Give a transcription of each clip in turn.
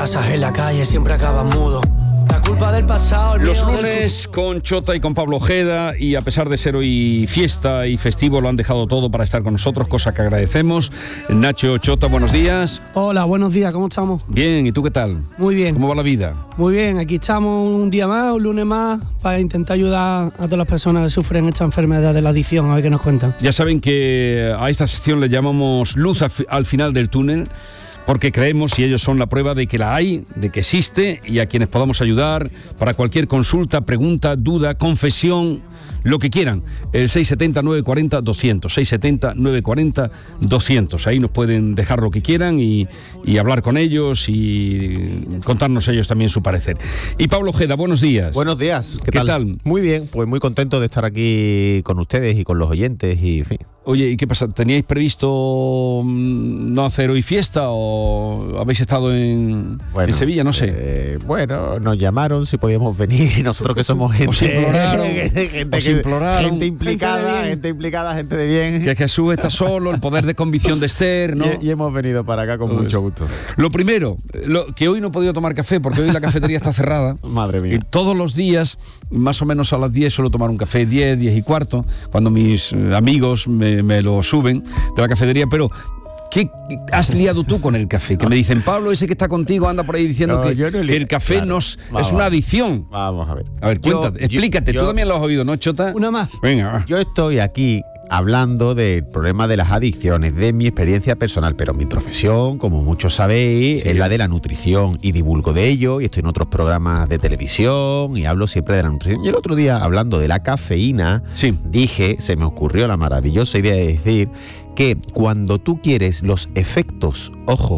fracasas en la calle siempre acabas mudo. La culpa del pasado. Los lunes con Chota y con Pablo Ojeda, y a pesar de ser hoy fiesta y festivo, lo han dejado todo para estar con nosotros, cosa que agradecemos. Nacho, Chota, buenos días. Hola, buenos días, ¿cómo estamos? Bien, ¿y tú qué tal? Muy bien. ¿Cómo va la vida? Muy bien, aquí estamos un día más, un lunes más, para intentar ayudar a todas las personas que sufren esta enfermedad de la adicción, a ver qué nos cuentan. Ya saben que a esta sección le llamamos luz al final del túnel, porque creemos, y ellos son la prueba de que la hay, de que existe, y a quienes podamos ayudar para cualquier consulta, pregunta, duda, confesión, lo que quieran. El 670-940-200, 670-940-200. Ahí nos pueden dejar lo que quieran y hablar con ellos y contarnos ellos también su parecer. Y Pablo Ojeda, buenos días. Buenos días, ¿qué tal? Muy bien, pues muy contento de estar aquí con ustedes y con los oyentes y en fin. Oye, ¿y qué pasa? ¿Teníais previsto no hacer hoy fiesta o habéis estado en Sevilla? No sé. Bueno, nos llamaron si podíamos venir y nosotros que somos gente... Os imploraron. Gente implicada, gente de bien. Que Jesús está solo, el poder de convicción de Esther, ¿no? Y hemos venido para acá con mucho gusto. Lo primero, que hoy no he podido tomar café porque hoy la cafetería está cerrada. Madre mía. Y todos los días, más o menos a las 10 suelo tomar un café, 10 y cuarto, cuando mis amigos me lo suben de la cafetería, pero ¿qué has liado tú con el café? Que me dicen, Pablo, ese que está contigo anda por ahí diciendo que el café es una adicción. Vamos a ver. A ver, cuéntate, explícate. Tú también lo has oído, ¿no, Chota? Una más. Venga. Yo estoy aquí hablando del problema de las adicciones, de mi experiencia personal, pero mi profesión, como muchos sabéis, es la de la nutrición, y divulgo de ello, y estoy en otros programas de televisión y hablo siempre de la nutrición. Y el otro día, hablando de la cafeína, se me ocurrió la maravillosa idea de decir que cuando tú quieres los efectos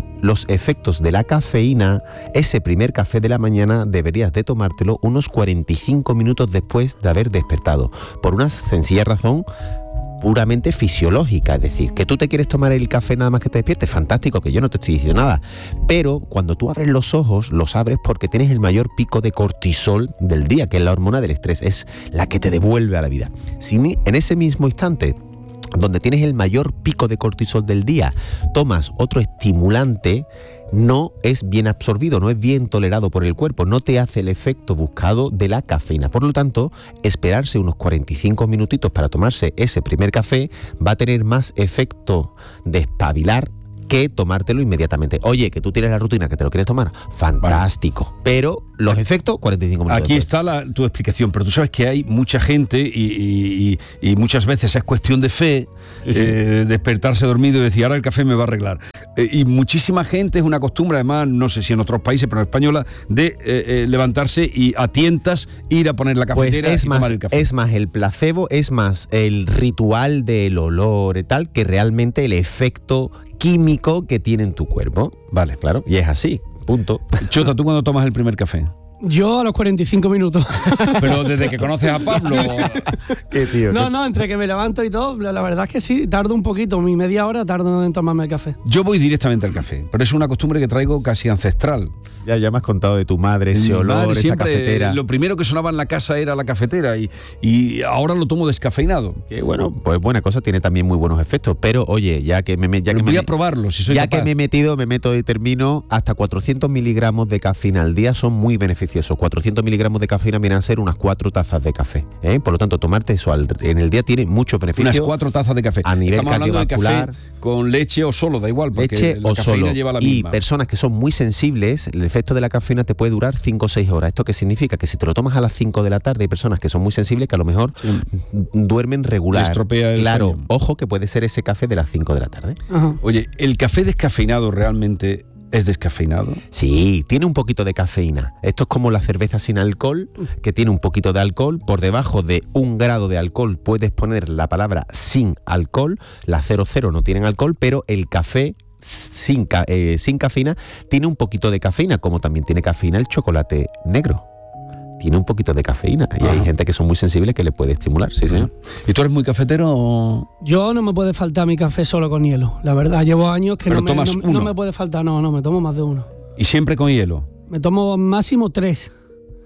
de la cafeína, ese primer café de la mañana deberías de tomártelo unos 45 minutos después de haber despertado, por una sencilla razón puramente fisiológica. Es decir, que tú te quieres tomar el café nada más que te despiertes, fantástico, que yo no te estoy diciendo nada, pero cuando tú abres los ojos, los abres porque tienes el mayor pico de cortisol del día, que es la hormona del estrés, es la que te devuelve a la vida. Si en ese mismo instante, donde tienes el mayor pico de cortisol del día, tomas otro estimulante, no es bien absorbido, no es bien tolerado por el cuerpo, no te hace el efecto buscado de la cafeína. Por lo tanto, esperarse unos 45 minutitos para tomarse ese primer café va a tener más efecto de espabilar que tomártelo inmediatamente. Oye, que tú tienes la rutina, que te lo quieres tomar, fantástico. Vale. Pero los efectos, 45 minutos Aquí después. está tu explicación, pero tú sabes que hay mucha gente y muchas veces es cuestión de fe, despertarse dormido y decir, ahora el café me va a arreglar. Y muchísima gente, es una costumbre, además, no sé si en otros países, pero en española, de levantarse y a tientas ir a poner la cafetera y tomar el café. Es más el placebo, es más el ritual del olor y tal, que realmente el efecto químico que tiene en tu cuerpo. Vale, claro, y es así, punto. Chota, ¿tú cuándo tomas el primer café? Yo a los 45 minutos. Pero desde que conoces a Pablo. ¿Qué tío? No, entre que me levanto y todo, la verdad es que sí, tardo un poquito, mi media hora tardo en tomarme el café. Yo voy directamente al café, pero es una costumbre que traigo casi ancestral. Ya me has contado de tu madre, ese olor, esa cafetera. Lo primero que sonaba en la casa era la cafetera y ahora lo tomo descafeinado. Que bueno, pues buena cosa, tiene también muy buenos efectos, pero oye, voy a probarlo, si soy capaz. Ya que me meto y termino, hasta 400 miligramos de cafeína al día son muy beneficiosos. 400 miligramos de cafeína vienen a ser unas 4 tazas de café, ¿eh? Por lo tanto, tomarte eso en el día tiene muchos beneficios. Unas 4 tazas de café. A nivel Estamos hablando de cardiovascular, café con leche o solo, da igual, porque leche la o cafeína solo. lleva la Y misma. personas que son muy sensibles, el efecto de la cafeína te puede durar 5 o 6 horas. ¿Esto qué significa? Que si te lo tomas a las 5 de la tarde, hay personas que son muy sensibles que a lo mejor duermen regular. Le estropea el sueño. Ojo que puede ser ese café de las 5 de la tarde. Ajá. Oye, ¿el café descafeinado realmente es descafeinado? Sí, tiene un poquito de cafeína. Esto es como la cerveza sin alcohol, que tiene un poquito de alcohol. Por debajo de 1 grado de alcohol puedes poner la palabra sin alcohol. Las 00 no tienen alcohol, pero el café sin cafeína tiene un poquito de cafeína, como también tiene cafeína el chocolate negro. Tiene un poquito de cafeína y hay gente que son muy sensibles que le puede estimular, sí, señor. ¿Y tú eres muy cafetero o...? Yo no me puede faltar mi café solo con hielo, la verdad, llevo años que no me puede faltar, no, me tomo más de uno. ¿Y siempre con hielo? Me tomo máximo 3.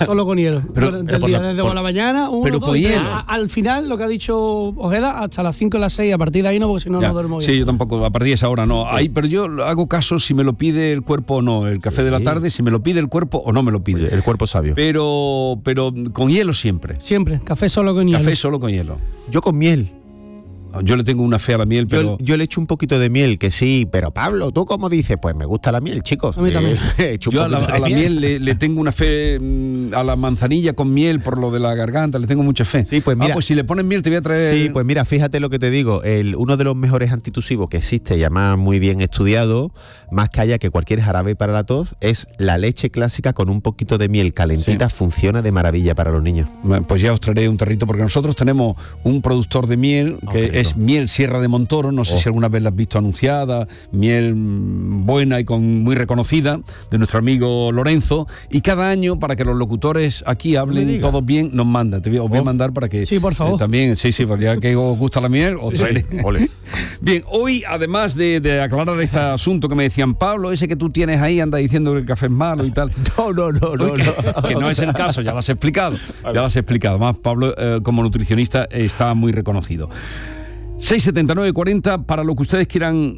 solo con hielo. Pero Desde por la mañana, pero con hielo. Al final, lo que ha dicho Ojeda, hasta las 5 o las 6, a partir de ahí no, porque si no, no duermo bien. Sí, yo tampoco, a partir de esa hora no. Ahí, pero yo hago caso si me lo pide el cuerpo o no. El café de la tarde, si me lo pide el cuerpo o no me lo pide. El cuerpo sabio. Pero con hielo siempre. Siempre, café solo con hielo. Café solo con hielo. Yo con miel. Yo le tengo una fe a la miel, pero... Yo le echo un poquito de miel, que sí, pero Pablo, ¿tú cómo dices? Pues me gusta la miel, chicos. A mí también. Yo a la miel le tengo una fe, a la manzanilla con miel por lo de la garganta, le tengo mucha fe. Sí, pues mira, pues si le pones miel te voy a traer... Sí, pues mira, fíjate lo que te digo, uno de los mejores antitusivos que existe y además muy bien estudiado, más que haya que cualquier jarabe para la tos, es la leche clásica con un poquito de miel calentita, funciona de maravilla para los niños. Pues ya os traeré un tarrito, porque nosotros tenemos un productor de miel, que es miel Sierra de Montoro, no sé si alguna vez la has visto anunciada, miel buena y muy reconocida, de nuestro amigo Lorenzo, y cada año, para que los locutores aquí hablen todos bien, nos manda. Os voy a mandar para que... Sí, por favor. También, pues ya que os gusta la miel, os traeré. Bien, hoy, además de aclarar este asunto que me decían, Pablo, ese que tú tienes ahí anda diciendo que el café es malo y tal. No. Que no es el caso, ya lo has explicado. Además, Pablo, como nutricionista, está muy reconocido. 679-40 para lo que ustedes quieran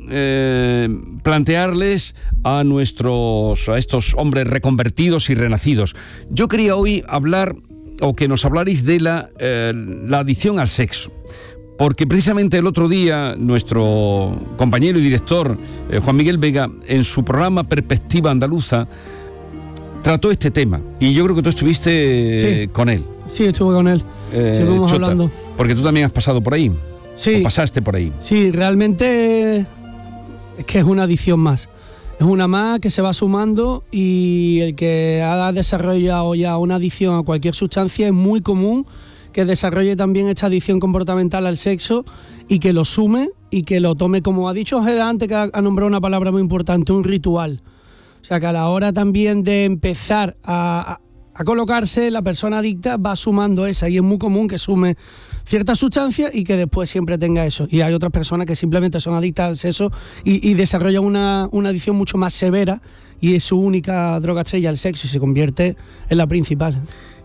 plantearles a estos hombres reconvertidos y renacidos. Yo quería hoy hablar, o que nos hablarais de la adicción al sexo. Porque precisamente el otro día nuestro compañero y director Juan Miguel Vega, en su programa Perspectiva Andaluza, trató este tema. Y yo creo que tú estuviste con él. Sí, estuve con él. Estuvimos Chota, hablando. Porque tú también has pasado por ahí. Sí. O pasaste por ahí. Sí, realmente es que es una adicción más. Es una más que se va sumando, y el que ha desarrollado ya una adicción a cualquier sustancia es muy común que desarrolle también esta adicción comportamental al sexo, y que lo sume y que lo tome, como ha dicho Ojeda antes, que ha nombrado una palabra muy importante, un ritual. O sea, que a la hora también de empezar a colocarse, la persona adicta va sumando esa, y es muy común que sume ciertas sustancias y que después siempre tenga eso. Y hay otras personas que simplemente son adictas al sexo y desarrollan una adicción mucho más severa, y es su única droga estrella el sexo, y se convierte en la principal.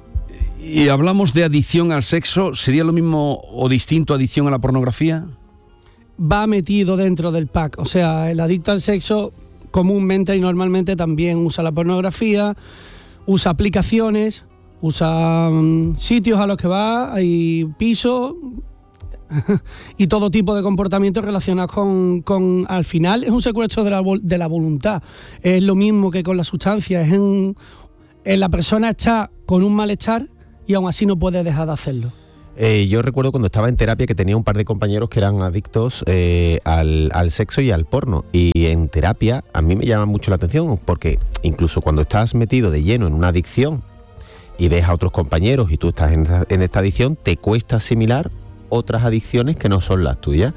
Y hablamos de adicción al sexo, ¿sería lo mismo o distinto a adicción a la pornografía? Va metido dentro del pack. O sea, el adicto al sexo comúnmente y normalmente también usa la pornografía, usa aplicaciones, usa sitios a los que va, hay pisos y todo tipo de comportamientos relacionados con al final es un secuestro de la voluntad. Es lo mismo que con la sustancia, la persona está con un malestar y aún así no puede dejar de hacerlo. Yo recuerdo cuando estaba en terapia que tenía un par de compañeros que eran adictos al sexo y al porno. Y en terapia a mí me llama mucho la atención, porque incluso cuando estás metido de lleno en una adicción y ves a otros compañeros y tú estás en esta adicción, te cuesta asimilar otras adicciones que no son las tuyas.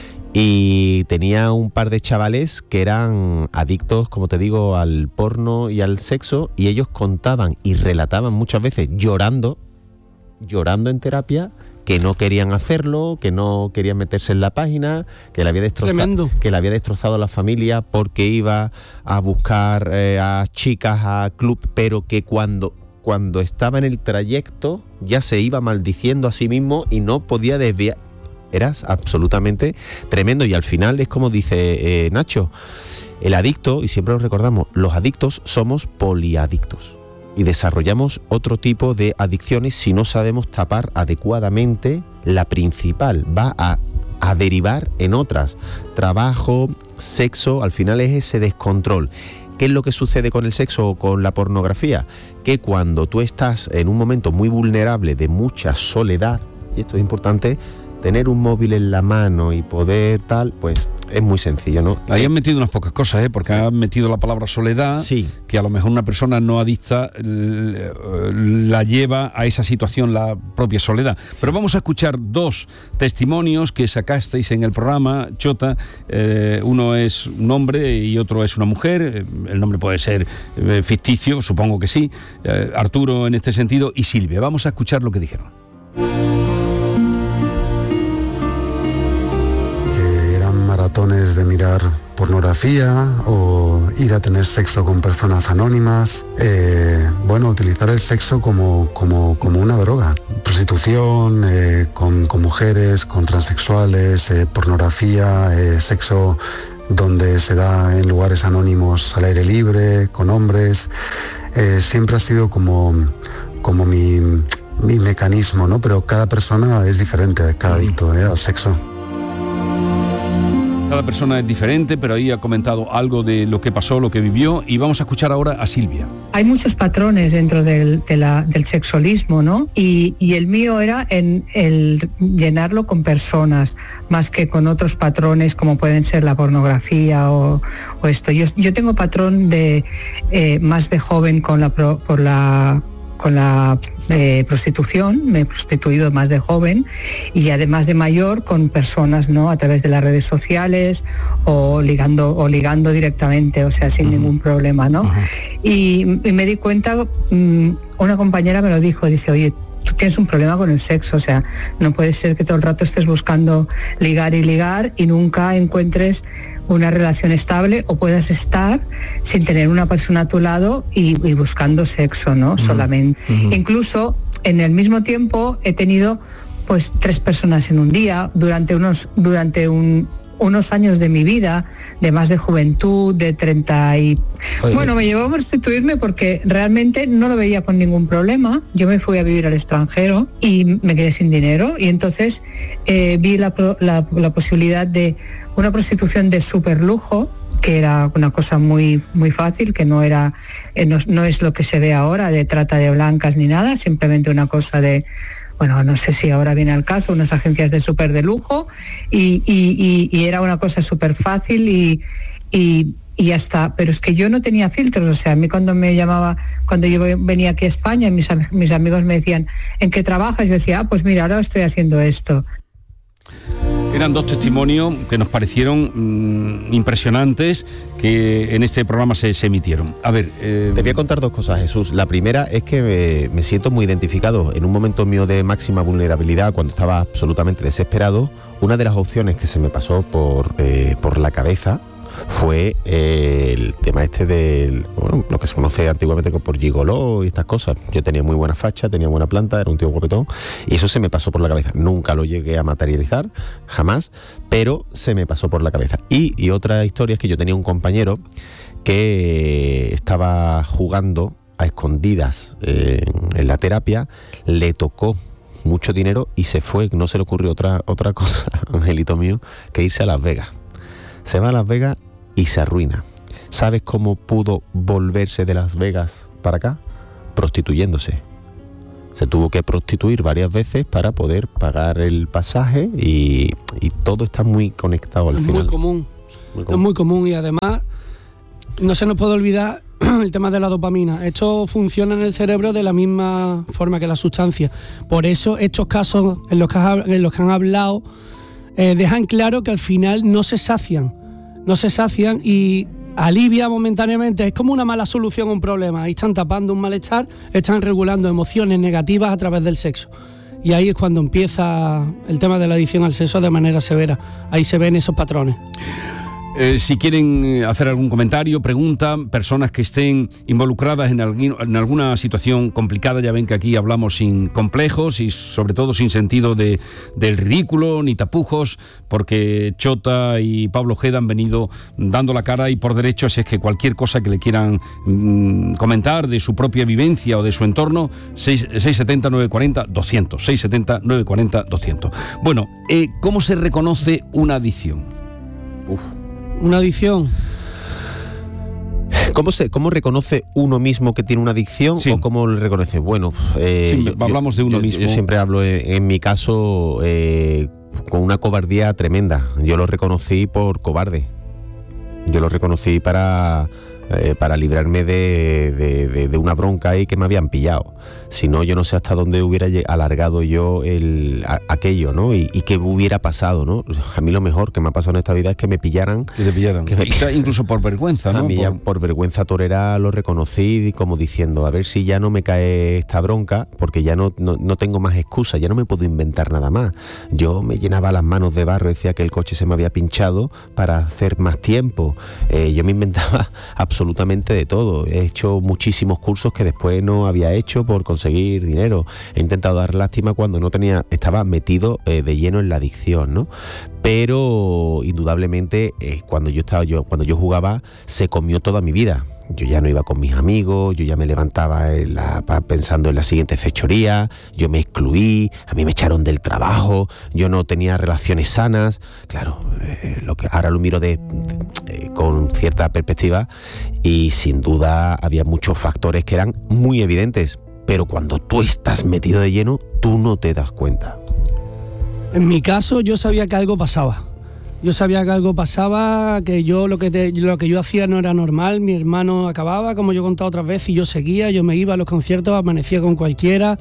Y tenía un par de chavales que eran adictos, como te digo, al porno y al sexo, y ellos contaban y relataban muchas veces llorando en terapia, que no querían hacerlo, que no querían meterse en la página, que le había destrozado a la familia porque iba a buscar a chicas a club, pero que cuando estaba en el trayecto ya se iba maldiciendo a sí mismo y no podía desviar. Eras absolutamente tremendo, y al final es como dice Nacho, el adicto, y siempre lo recordamos, los adictos somos poliadictos y desarrollamos otro tipo de adicciones si no sabemos tapar adecuadamente la principal. Va a derivar en otras. Trabajo, sexo, al final es ese descontrol. ¿Qué es lo que sucede con el sexo o con la pornografía? Que cuando tú estás en un momento muy vulnerable de mucha soledad, y esto es importante, tener un móvil en la mano y poder tal, pues es muy sencillo, ¿no? Ahí han metido unas pocas cosas, porque han metido la palabra soledad, sí, que a lo mejor una persona no adicta la lleva a esa situación, la propia soledad. Pero vamos a escuchar dos testimonios que sacasteis en el programa, Chota. Uno es un hombre y otro es una mujer. El nombre puede ser ficticio, supongo que sí. Arturo en este sentido y Silvia. Vamos a escuchar lo que dijeron. Maratones de mirar pornografía o ir a tener sexo con personas anónimas, utilizar el sexo como una droga. Prostitución, con mujeres, con transexuales, pornografía, sexo donde se da en lugares anónimos al aire libre, con hombres, siempre ha sido como mi mecanismo, ¿no? Pero cada persona es diferente, cada adicto al sexo. Cada persona es diferente, pero ahí ha comentado algo de lo que pasó, lo que vivió, y vamos a escuchar ahora a Silvia. Hay muchos patrones dentro del sexualismo, ¿no? Y el mío era en el llenarlo con personas, más que con otros patrones como pueden ser la pornografía o esto. Yo tengo patrón de más de joven con la prostitución, me he prostituido más de joven, y además de mayor con personas, ¿no? A través de las redes sociales o ligando directamente, o sea, sin ningún problema, ¿no? Y me di cuenta, una compañera me lo dijo, dice, oye, tú tienes un problema con el sexo, o sea, no puede ser que todo el rato estés buscando ligar y nunca encuentres una relación estable o puedas estar sin tener una persona a tu lado y buscando sexo, ¿no? Solamente. Incluso en el mismo tiempo he tenido pues 3 personas en un día durante unos años de mi vida, de más de juventud, de 30 y... Bueno, me llevó a prostituirme porque realmente no lo veía con ningún problema. Yo me fui a vivir al extranjero y me quedé sin dinero, y entonces vi la posibilidad de una prostitución de súper lujo, que era una cosa muy, muy fácil, que no es lo que se ve ahora de trata de blancas ni nada, simplemente una cosa de... Bueno, no sé si ahora viene al caso, unas agencias de súper de lujo, y era una cosa súper fácil y ya está. Pero es que yo no tenía filtros, o sea, a mí cuando yo venía aquí a España, mis amigos me decían, ¿en qué trabajas? Yo decía, pues mira, ahora estoy haciendo esto. Eran 2 testimonios que nos parecieron impresionantes, que en este programa se emitieron. A ver... Te voy a contar 2 cosas, Jesús. La primera es que me siento muy identificado. En un momento mío de máxima vulnerabilidad, cuando estaba absolutamente desesperado, una de las opciones que se me pasó por la cabeza fue el tema lo que se conoce antiguamente por gigoló y estas cosas. Yo tenía muy buena facha, tenía buena planta, era un tío guapetón, y eso se me pasó por la cabeza. Nunca lo llegué a materializar, jamás, pero se me pasó por la cabeza. Y otra historia es que yo tenía un compañero que estaba jugando a escondidas en la terapia, le tocó mucho dinero y se fue. No se le ocurrió otra cosa, angelito mío, que irse a Las Vegas. Se va a Las Vegas y se arruina. ¿Sabes cómo pudo volverse de Las Vegas para acá? Prostituyéndose. Se tuvo que prostituir varias veces para poder pagar el pasaje, y todo está muy conectado al final. Muy común. Es muy común, y además no se nos puede olvidar el tema de la dopamina. Esto funciona en el cerebro de la misma forma que la sustancia. Por eso estos casos en los que han hablado dejan claro que al final no se sacian y alivia momentáneamente. Es como una mala solución a un problema. Ahí están tapando un malestar, están regulando emociones negativas a través del sexo. Y ahí es cuando empieza el tema de la adicción al sexo de manera severa. Ahí se ven esos patrones. Si quieren hacer algún comentario, pregunta, personas que estén involucradas en alguna situación complicada, ya ven que aquí hablamos sin complejos y sobre todo sin sentido del ridículo ni tapujos, porque Chota y Pablo Ojeda han venido dando la cara, y por derecho, si es que cualquier cosa que le quieran comentar de su propia vivencia o de su entorno, 670-940-200, 670-940-200. Bueno, ¿cómo se reconoce una adicción? Una adicción. ¿Cómo reconoce uno mismo que tiene una adicción? Sí. ¿O cómo lo reconoce? Bueno, hablamos de uno mismo. Yo siempre hablo, en mi caso, con una cobardía tremenda. Yo lo reconocí por cobarde. Yo lo reconocí para para librarme de una bronca ahí que me habían pillado. Si no, yo no sé hasta dónde hubiera alargado yo aquello, ¿no? Y qué hubiera pasado, ¿no? A mí lo mejor que me ha pasado en esta vida es que me pillaran. Que te pillaran. Incluso por vergüenza, ¿no? A mí ya por vergüenza torera lo reconocí, como diciendo, a ver si ya no me cae esta bronca, porque ya no tengo más excusas, ya no me puedo inventar nada más. Yo me llenaba las manos de barro, decía que el coche se me había pinchado para hacer más tiempo. Yo me inventaba absolutamente de todo. He hecho muchísimos cursos que después no había hecho por conseguir dinero. He intentado dar lástima cuando estaba metido de lleno en la adicción, ¿no? Pero indudablemente cuando yo jugaba se comió toda mi vida. Yo ya no iba con mis amigos, yo ya me levantaba pensando en la siguiente fechoría, yo me excluí, a mí me echaron del trabajo, yo no tenía relaciones sanas. Claro, lo que ahora lo miro con cierta perspectiva, y sin duda había muchos factores que eran muy evidentes, pero cuando tú estás metido de lleno, tú no te das cuenta. En mi caso, yo sabía que algo pasaba. Que yo lo que yo hacía no era normal. Mi hermano acababa, como yo he contado otras veces, y yo seguía, yo me iba a los conciertos, amanecía con cualquiera,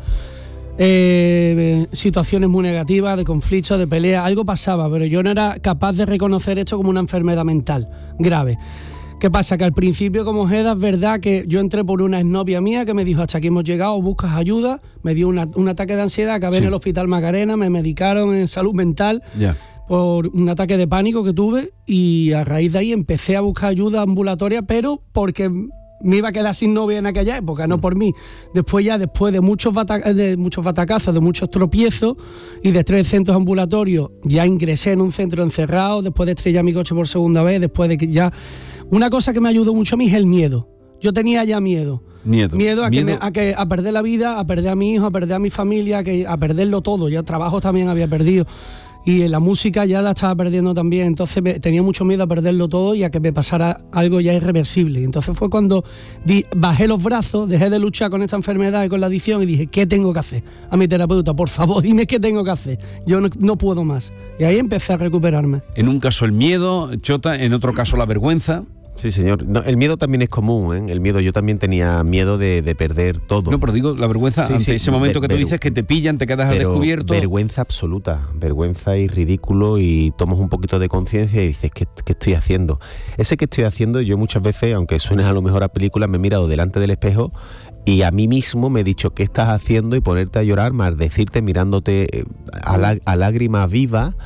situaciones muy negativas, de conflictos, de peleas, algo pasaba, pero yo no era capaz de reconocer esto como una enfermedad mental grave. ¿Qué pasa? Que al principio, como Ojeda, es verdad que yo entré por una exnovia mía que me dijo, hasta aquí hemos llegado, buscas ayuda, me dio un ataque de ansiedad, acabé en el Hospital Macarena, me medicaron en salud mental. Por un ataque de pánico que tuve, y a raíz de ahí empecé a buscar ayuda ambulatoria, pero porque me iba a quedar sin novia en aquella época, no por mí. Después de muchos batacazos, de muchos tropiezos y de 3 centros ambulatorios, ya ingresé en un centro encerrado, después de estrellar mi coche por segunda vez, después de que ya... Una cosa que me ayudó mucho a mí es el miedo. Yo tenía ya miedo a perder la vida, a perder a mi hijo, a perder a mi familia, a perderlo todo. Ya trabajo también había perdido. Y en la música ya la estaba perdiendo también, entonces tenía mucho miedo a perderlo todo y a que me pasara algo ya irreversible. Entonces fue cuando bajé los brazos, dejé de luchar con esta enfermedad y con la adicción, y dije, ¿qué tengo que hacer? A mi terapeuta, por favor, dime qué tengo que hacer. Yo no puedo más. Y ahí empecé a recuperarme. En un caso el miedo, Chota, en otro caso la vergüenza. Sí, señor. No, el miedo también es común, ¿eh? El miedo, yo también tenía miedo de perder todo. No, pero digo, la vergüenza ante ese momento que tú dices que te pillan, te quedas al descubierto. Vergüenza absoluta, vergüenza y ridículo, y tomas un poquito de conciencia y dices, ¿qué estoy haciendo? Ese que estoy haciendo, yo muchas veces, aunque suene a lo mejor a película, me he mirado delante del espejo y a mí mismo me he dicho, ¿qué estás haciendo? Y ponerte a llorar, más decirte, mirándote a lágrima viva,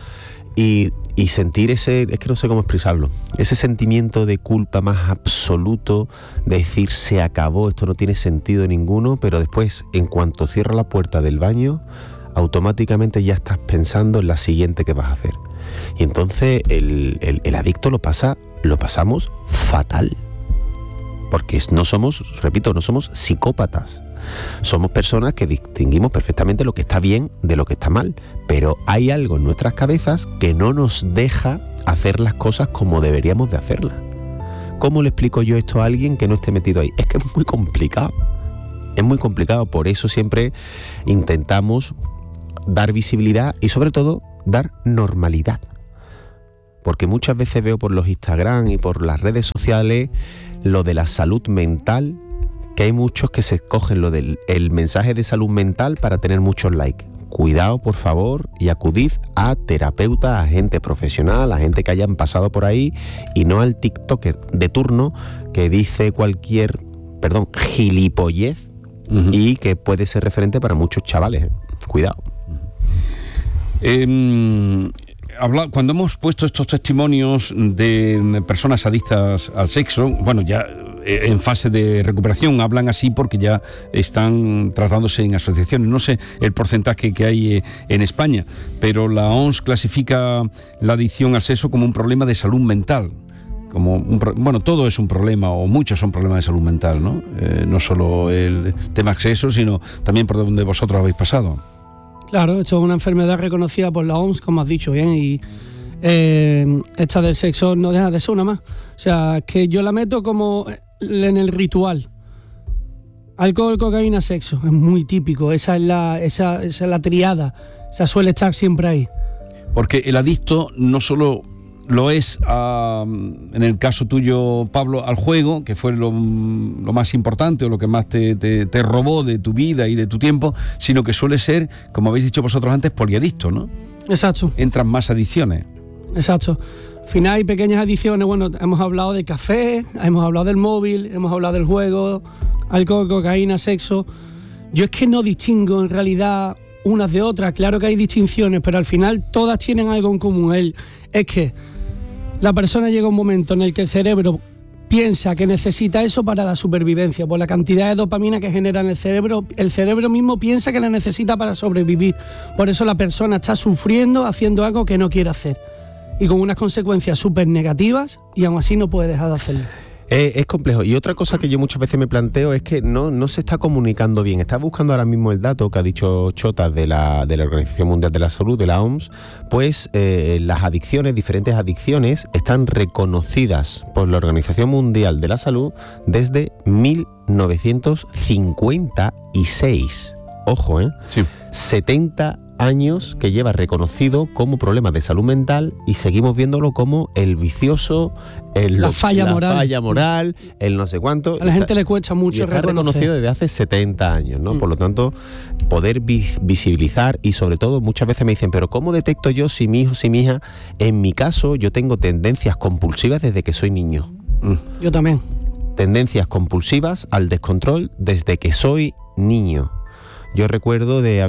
y sentir es que no sé cómo expresarlo, ese sentimiento de culpa más absoluto, de decir, se acabó, esto no tiene sentido ninguno, pero después, en cuanto cierra la puerta del baño, automáticamente ya estás pensando en la siguiente que vas a hacer. Y entonces el adicto lo pasamos fatal, porque no somos psicópatas. Somos personas que distinguimos perfectamente lo que está bien de lo que está mal, pero hay algo en nuestras cabezas que no nos deja hacer las cosas como deberíamos de hacerlas. ¿Cómo le explico yo esto a alguien que no esté metido ahí? Es que es muy complicado. Es muy complicado, por eso siempre intentamos dar visibilidad y sobre todo dar normalidad. Porque muchas veces veo por los Instagram y por las redes sociales lo de la salud mental, que hay muchos que se cogen lo del mensaje de salud mental para tener muchos likes. Cuidado, por favor, y acudid a terapeutas, a gente profesional, a gente que hayan pasado por ahí, y no al TikToker de turno que dice cualquier, gilipollez, y que puede ser referente para muchos chavales. Cuidado. Cuando hemos puesto estos testimonios de personas adictas al sexo, bueno, ya en fase de recuperación, hablan así porque ya están tratándose en asociaciones. No sé el porcentaje que hay en España, pero la OMS clasifica la adicción al sexo como un problema de salud mental. Todo es un problema, o muchos son problemas de salud mental, ¿no? No solo el tema sexo, sino también por donde vosotros habéis pasado. Claro, esto es una enfermedad reconocida por la OMS, como has dicho bien, y esta del sexo no deja de ser una más. O sea, que yo la meto como en el ritual. Alcohol, cocaína, sexo. Es muy típico, esa es la triada. O sea, suele estar siempre ahí. Porque el adicto no solo lo es, en el caso tuyo, Pablo, al juego, que fue lo más importante o lo que más te robó de tu vida y de tu tiempo, sino que suele ser, como habéis dicho vosotros antes, poliadicto, ¿no? Exacto. Entran más adicciones. Exacto. Al final hay pequeñas adicciones, bueno, hemos hablado de café, hemos hablado del móvil, hemos hablado del juego, alcohol, cocaína, sexo. Yo es que no distingo en realidad unas de otras, claro que hay distinciones, pero al final todas tienen algo en común. Es que la persona llega a un momento en el que el cerebro piensa que necesita eso para la supervivencia, por la cantidad de dopamina que genera en el cerebro mismo piensa que la necesita para sobrevivir. Por eso la persona está sufriendo, haciendo algo que no quiere hacer y con unas consecuencias súper negativas, y aún así no puede dejar de hacerlo. Es complejo. Y otra cosa que yo muchas veces me planteo es que no se está comunicando bien. Estaba buscando ahora mismo el dato que ha dicho Chota de la Organización Mundial de la Salud, de la OMS, pues las adicciones, diferentes adicciones, están reconocidas por la Organización Mundial de la Salud desde 1956. Ojo, Sí. 70 años que lleva reconocido como problemas de salud mental, y seguimos viéndolo como el vicioso, La falla moral, el no sé cuánto. A la gente le cuesta mucho está reconocido desde hace 70 años, ¿no? Por lo tanto, poder visibilizar, y sobre todo muchas veces me dicen, pero ¿cómo detecto yo si mi hijo, si mi hija? En mi caso, yo tengo tendencias compulsivas desde que soy niño. Yo también. Tendencias compulsivas al descontrol desde que soy niño. Yo recuerdo de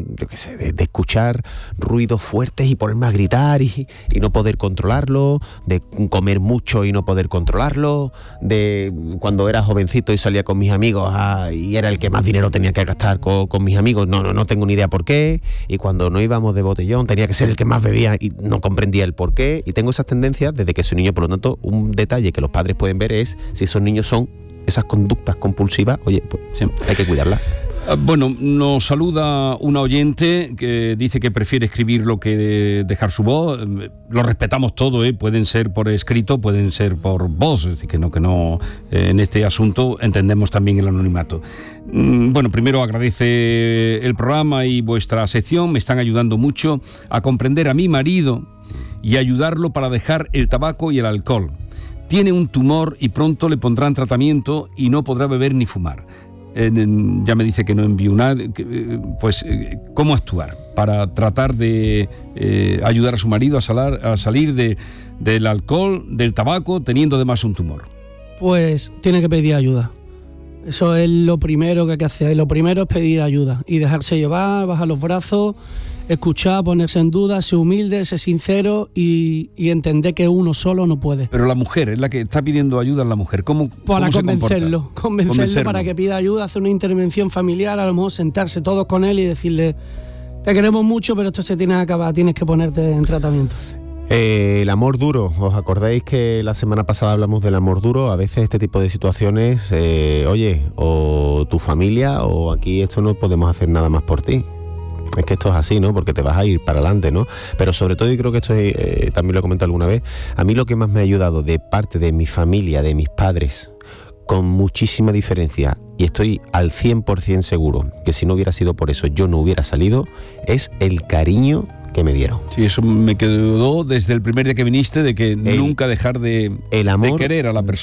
de escuchar ruidos fuertes y ponerme a gritar y no poder controlarlo, de comer mucho y no poder controlarlo, de cuando era jovencito y salía con mis amigos y era el que más dinero tenía que gastar con mis amigos, no tengo ni idea por qué, y cuando no íbamos de botellón tenía que ser el que más bebía y no comprendía el por qué, y tengo esas tendencias desde que soy niño. Por lo tanto, un detalle que los padres pueden ver es si esos niños son esas conductas compulsivas, oye, pues sí, hay que cuidarlas. Bueno, nos saluda una oyente que dice que prefiere escribirlo que dejar su voz. Lo respetamos todo, pueden ser por escrito, pueden ser por voz, es decir, que no en este asunto entendemos también el anonimato. Bueno, primero agradece el programa y vuestra sección, me están ayudando mucho a comprender a mi marido y ayudarlo para dejar el tabaco y el alcohol. Tiene un tumor y pronto le pondrán tratamiento y no podrá beber ni fumar. Ya me dice que no envío nada, pues ¿cómo actuar para tratar de ayudar a su marido a salir del alcohol, del tabaco, teniendo además un tumor? Pues tiene que pedir ayuda. Eso es lo primero que hay que hacer. Lo primero es pedir ayuda y dejarse llevar, bajar los brazos, escuchar, ponerse en duda, ser humilde, ser sincero y entender que uno solo no puede. Pero la mujer es la que está pidiendo ayuda, a la mujer. ¿Cómo convencerlo para que pida ayuda, hacer una intervención familiar, a lo mejor sentarse todos con él y decirle: te queremos mucho, pero esto se tiene que acabar, tienes que ponerte en tratamiento. El amor duro, ¿os acordáis que la semana pasada hablamos del amor duro? A veces este tipo de situaciones, oye, o tu familia o aquí esto no podemos hacer nada más por ti. Es que esto es así, ¿no? Porque te vas a ir para adelante, ¿no? Pero sobre todo, y creo que esto también lo he comentado alguna vez, a mí lo que más me ha ayudado de parte de mi familia, de mis padres, con muchísima diferencia, y estoy al 100% seguro que si no hubiera sido por eso yo no hubiera salido, es el cariño que me dieron. Sí, eso me quedó desde el primer día que viniste, de que nunca dejar de querer a la persona.